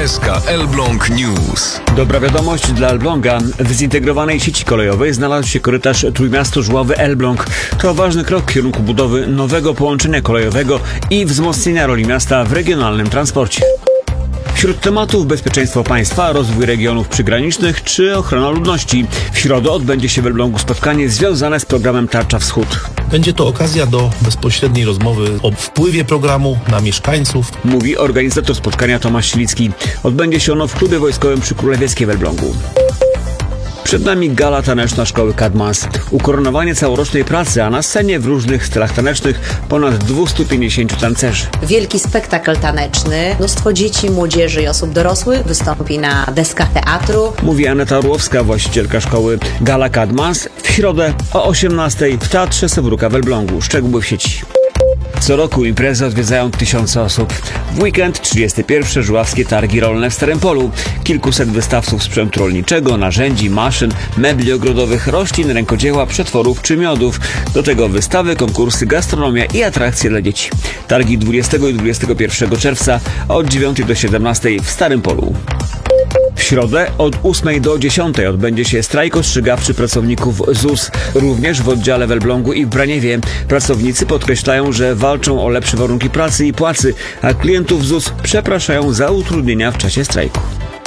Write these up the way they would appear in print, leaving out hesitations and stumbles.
SK Elbląg News. Dobra wiadomość dla Elbląga. W zintegrowanej sieci kolejowej znalazł się korytarz Trójmiasto-Żuławy Elbląg. To ważny krok w kierunku budowy nowego połączenia kolejowego i wzmocnienia roli miasta w regionalnym transporcie. Wśród tematów bezpieczeństwo państwa, rozwój regionów przygranicznych czy ochrona ludności. W środę odbędzie się w Elblągu spotkanie związane z programem Tarcza Wschód. Będzie to okazja do bezpośredniej rozmowy o wpływie programu na mieszkańców. Mówi organizator spotkania Tomasz Silicki. Odbędzie się ono w klubie wojskowym przy Królewieckiej w Elblągu. Przed nami gala taneczna szkoły Kadmans. Ukoronowanie całorocznej pracy, a na scenie w różnych stylach tanecznych ponad 250 tancerzy. Wielki spektakl taneczny. Mnóstwo dzieci, młodzieży i osób dorosłych wystąpi na deskach teatru. Mówi Aneta Orłowska, właścicielka szkoły. Gala Kadmans w środę o 18:00 w Teatrze Sewruka w Elblągu. Szczegóły w sieci. Co roku imprezy odwiedzają tysiące osób. W weekend 31. Żuławskie Targi Rolne w Starym Polu. Kilkuset wystawców sprzętu rolniczego, narzędzi, maszyn, mebli ogrodowych, roślin, rękodzieła, przetworów czy miodów. Do tego wystawy, konkursy, gastronomia i atrakcje dla dzieci. Targi 20 i 21 czerwca od 9 do 17 w Starym Polu. W środę od 8 do 10 odbędzie się strajk ostrzegawczy pracowników ZUS, również w oddziale w Elblągu i w Braniewie. Pracownicy podkreślają, że walczą o lepsze warunki pracy i płacy, a klientów ZUS przepraszają za utrudnienia w czasie strajku.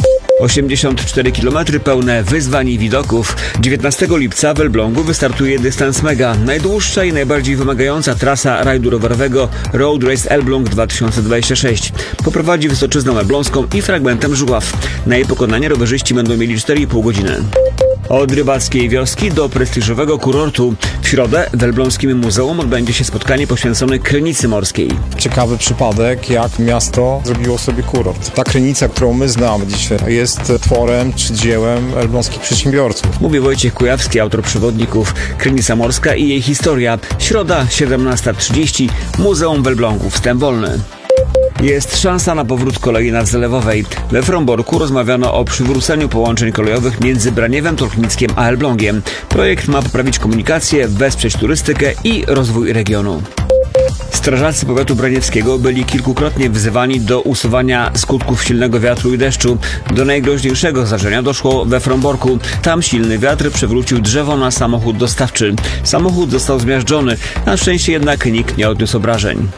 84 km pełne wyzwań i widoków. 19 lipca w Elblągu wystartuje dystans mega. Najdłuższa i najbardziej wymagająca trasa rajdu rowerowego Road Race Elbląg 2026. Poprowadzi Wysoczyzną Elbląską i fragmentem Żuław. Na jej pokonanie rowerzyści będą mieli 4,5 godziny. Od rybackiej wioski do prestiżowego kurortu. W środę w Elbląskim Muzeum odbędzie się spotkanie poświęcone Krynicy Morskiej. Ciekawy przypadek, jak miasto zrobiło sobie kurort. Ta krynica, którą my znamy dzisiaj, jest tworem czy dziełem elbląskich przedsiębiorców. Mówi Wojciech Kujawski, autor przewodników Krynica Morska i jej historia. Środa 17:30, Muzeum w Elblągu, wstęp wolny. Jest szansa na powrót kolei nadzalewowej. We Fromborku rozmawiano o przywróceniu połączeń kolejowych między Braniewem, Tolkmickiem a Elblągiem. Projekt ma poprawić komunikację, wesprzeć turystykę i rozwój regionu. Strażacy powiatu braniewskiego byli kilkukrotnie wzywani do usuwania skutków silnego wiatru i deszczu. Do najgroźniejszego zdarzenia doszło we Fromborku. Tam silny wiatr przewrócił drzewo na samochód dostawczy. Samochód został zmiażdżony, na szczęście jednak nikt nie odniósł obrażeń.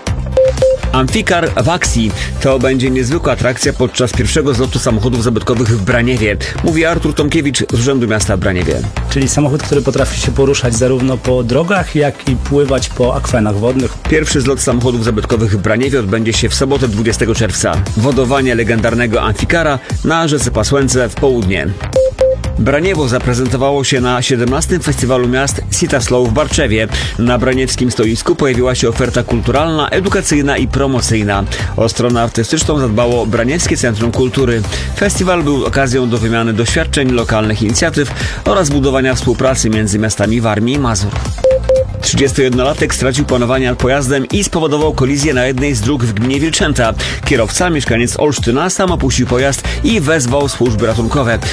Amfikar w akcji. To będzie niezwykła atrakcja podczas pierwszego zlotu samochodów zabytkowych w Braniewie. Mówi Artur Tomkiewicz z Urzędu Miasta Braniewie. Czyli samochód, który potrafi się poruszać zarówno po drogach, jak i pływać po akwenach wodnych. Pierwszy zlot samochodów zabytkowych w Braniewie odbędzie się w sobotę 20 czerwca. Wodowanie legendarnego Amfikara na rzece Pasłęce w południe. Braniewo zaprezentowało się na 17. Festiwalu Miast Sitaslow w Barczewie. Na braniewskim stoisku pojawiła się oferta kulturalna, edukacyjna i promocyjna. O stronę artystyczną zadbało Braniewskie Centrum Kultury. Festiwal był okazją do wymiany doświadczeń, lokalnych inicjatyw oraz budowania współpracy między miastami Warmii i Mazur. 31-latek stracił panowanie nad pojazdem i spowodował kolizję na jednej z dróg w gminie Wilczęta. Kierowca, mieszkaniec Olsztyna, sam opuścił pojazd i wezwał służby ratunkowe.